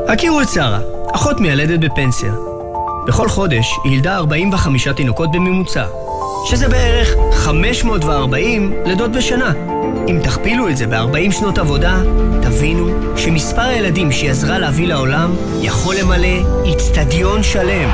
הכירו את שרה, אחות מיילדת בפנסיה. בכל חודש היא ילדה 45 תינוקות בממוצע, שזה בערך 540 לידות בשנה. אם תכפילו את זה ב-40 שנות עבודה, תבינו שמספר הילדים שהיא עזרה להביא לעולם יכול למלא אצטדיון שלם.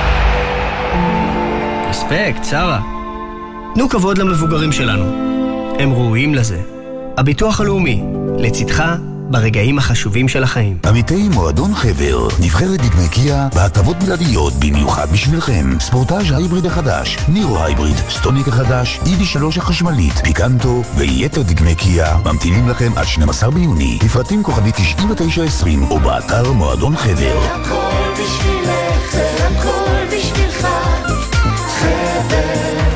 רספקט, שרה. תנו כבוד למבוגרים שלנו. הם ראויים לזה. הביטוח הלאומי, לצדך ברגעים החשובים של החיים. עמיתי מועדון חבר, נבחרת דגמי קיה בהטבות בלעדיות במיוחד בשבילכם. ספורטאז' הייבריד החדש, נירו הייבריד, סטוניק החדש, EV3 החשמלית, פיקנטו ויתר דגמי קיה ממתינים לכם עד 12 ביוני. לפרטים כוכבי 9920 או באתר מועדון חבר. הכל בשבילך, זה הכל בשבילך, חבר.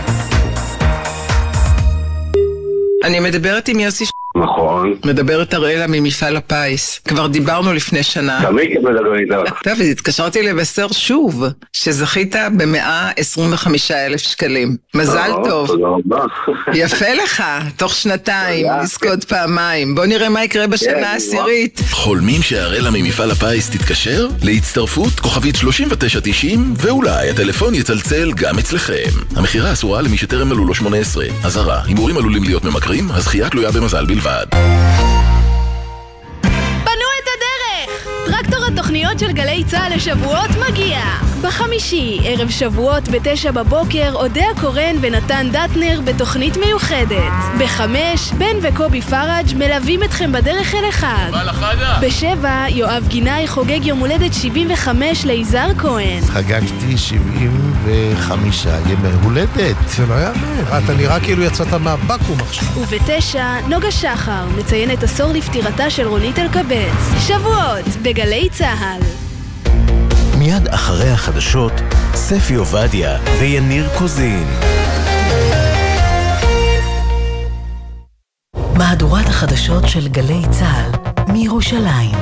אני מדברת עם יוסי נכון. מדברת אראלה ממפעל הפיס. כבר דיברנו לפני שנה. תמיד מדבר איתך. טוב, התקשרתי לבשר שוב שזכית ב125,000 שקלים. מזל טוב. תודה רבה. יפה לך, תוך שנתיים, לזכות פעמיים. בוא נראה מה יקרה בשנה העשירית. חולמים שאראלה ממפעל הפיס תתקשר? להצטרפות כוכבית 3990 ואולי הטלפון יצלצל גם אצלכם. המחירה אסורה למי שטרם מלאו לו 18. אזהרה, הימורים עלולים להיות ממכרים, הזכייה תלויה במזל בלבד. פנו את הדרך! טרקטור התוכניות של גלי צהל לשבועות מגיע! בחמישי, ערב שבועות ב9 בבוקר, אודיה קורן ונתן דטנר בתוכנית מיוחדת. ב5, בן וקובי פראג' מלווים אתכם בדרך אל החג. ב7, יואב גינאי חוגג יום הולדת 75 ליזהר כהן. חגגתי 75 ימי הולדת. זה לא יאמן. אתה נראה כאילו יצאת מהבקום עכשיו. וב9, נוגה שחר מציינת עשור לפטירתה של רונית אלקבץ. שבועות בגלי צהל. מיד אחרי החדשות, ספי עובדיה ויניר קוזין. מהדורת החדשות של גלי צהל מירושלים.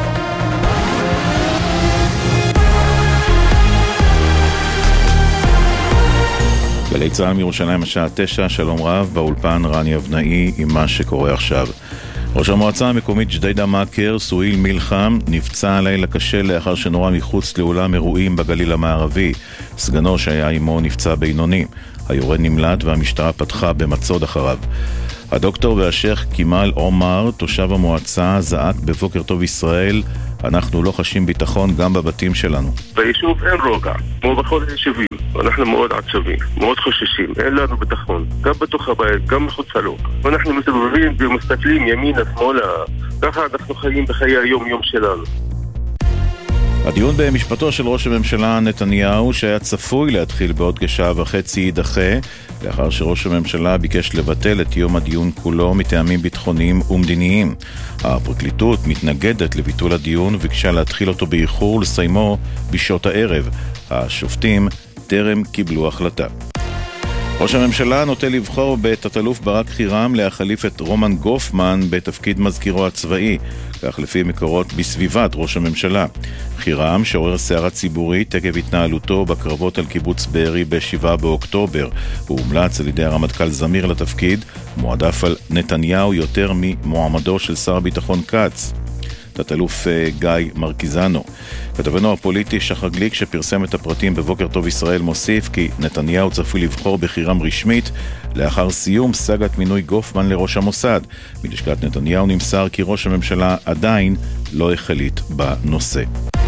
גלי צהל מירושלים השעה 9, שלום רב, באולפן רני אבנאי עם מה שקורה עכשיו. ראש המועצה המקומית ג'דיידה מאקר, סואיל מלחם, נפצע הלילה קשה לאחר שנורה מחוץ לאולם אירועים בגליל המערבי. סגנו שהיה עמו נפצע בינוני. היורד נמלט והמשטרה פתחה במצוד אחריו. הדוקטור והשייך כמאל עומר, תושב המועצה, זעק בבוקר טוב ישראל, אנחנו לא חשים ביטחון גם בבתים שלנו. ביישוב אין רוגע, כמו בכל היישובים. אנחנו מאוד עצובים, מאוד חוששים, אין לנו ביטחון, גם בתוך הבית, גם מחוצה לו. ואנחנו מסתובבים ומסתכלים ימינה, שמאלה, ככה אנחנו חיים בחיי היום-יום שלנו. הדיון במשפטו של ראש הממשלה נתניהו, שהיה צפוי להתחיל בעוד כשעה וחצי, יידחה, לאחר שראש הממשלה ביקש לבטל את יום הדיון כולו מטעמים ביטחוניים ומדיניים. הפרקליטות מתנגדת לביטול הדיון וביקשה להתחיל אותו באיחור ולסיימו בשעות הערב. השופטים טרם קיבלו החלטה. ראש הממשלה נוטה לבחור בתת-אלוף ברק חירם להחליף את רומן גופמן בתפקיד מזכירו הצבאי, כך לפי מקורות בסביבת ראש הממשלה. חירם שעורר סערה ציבורית עקב התנהלותו בקרבות על קיבוץ בארי ב7 באוקטובר. הוא הומלץ על ידי הרמטכ"ל זמיר לתפקיד, מועדף על נתניהו יותר ממועמדו של שר הביטחון קץ. תת-אלוף גיא מרקיזנו. כתבנו הפוליטי שחר גליק שפרסם את הפרטים בבוקר טוב ישראל מוסיף כי נתניהו צפוי לבחור בחירם רשמית לאחר סיום סגת מינוי גופמן לראש המוסד. מלשכת נתניהו נמסר כי ראש הממשלה עדיין לא החליט בנושא.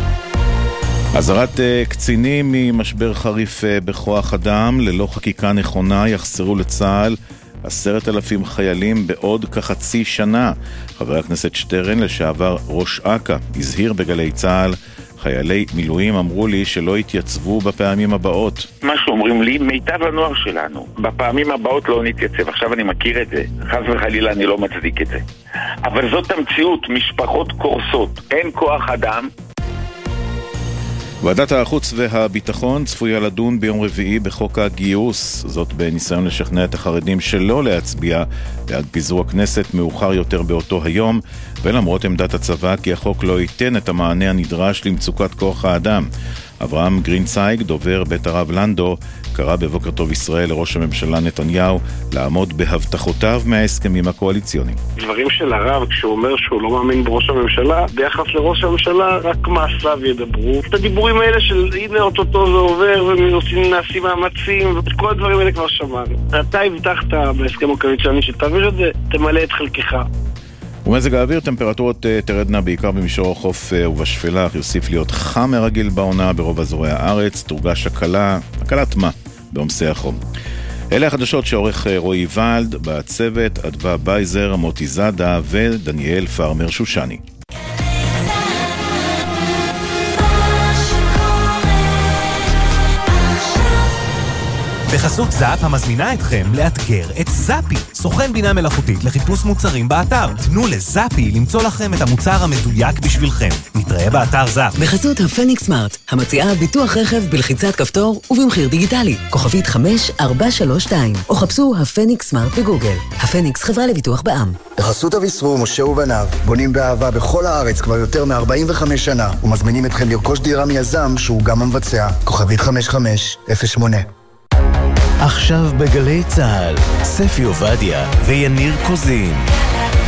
עזרת קצינים ממשבר חריף בכוח אדם, ללא חקיקה נכונה יחסרו לצה"ל 10,000 חיילים בעוד כחצי שנה. חבר הכנסת שטרן, לשעבר ראש אכ"א, הזהיר בגלי צה"ל, חיילי מילואים אמרו לי שלא יתייצבו בפעמים הבאות. מה שאומרים לי, מיטב הנוער שלנו, בפעמים הבאות לא נתייצב. עכשיו אני מכיר את זה, חס וחלילה אני לא מצדיק את זה. אבל זאת המציאות, משפחות קורסות, אין כוח אדם. ועדת החוץ והביטחון צפויה לדון ביום רביעי בחוק הגיוס, זאת בניסיון לשכנע את החרדים שלא להצביע בעד פיזור הכנסת מאוחר יותר באותו היום, ולמרות עמדת הצבא כי החוק לא ייתן את המענה הנדרש למצוקת כוח האדם. אברהם גרינצייג, דובר בית הרב לנדו, קרא בבוקר טוב ישראל לראש הממשלה נתניהו לעמוד בהבטחותיו מההסכמים הקואליציוניים. דברים של הרב, כשהוא אומר שהוא לא מאמין בראש הממשלה, ביחס לראש הממשלה רק מעשיו ידברו. את הדיבורים האלה של הנה אוטוטו זה עובר ונעשים מאמצים, ואת כל הדברים האלה כבר שמענו. אתה הבטחת בהסכם הקואליציוני שתעביר את זה, תמלא את חלקך. ומזג האוויר, טמפרטורות תרדנה בעיקר במישור החוף ובשפלה, יוסיף להיות חם מרגיל בעונה ברוב אזורי הארץ, תורגש הקלת מה בעומסי החום. אלה החדשות שעורך רועי ולד, בצוות אדווה בייזר, מוטי זאדה ודניאל פרמר שושני. בחסות זאפ המזמינה אתכם לאתגר את זאפי, סוכן בינה מלאכותית לחיפוש מוצרים באתר. תנו לזאפי למצוא לכם את המוצר המדויק בשבילכם. נתראה באתר זאפ. בחסות הפניקס סמארט, המציעה ביטוח רכב בלחיצת כפתור ובמחיר דיגיטלי. כוכבית 5432, או חפשו הפניקס סמארט בגוגל. הפניקס, חברה לביטוח בע"מ. בחסות אביסרו, משה ובניו, בונים באהבה בכל הארץ כבר יותר מ-45 שנה, ומזמינים אתכם לרכוש דירה מיזם שהוא גם המבצע. כוכבית 5508. עכשיו בגלי צהל, ספי עובדיה ויניר קוזין.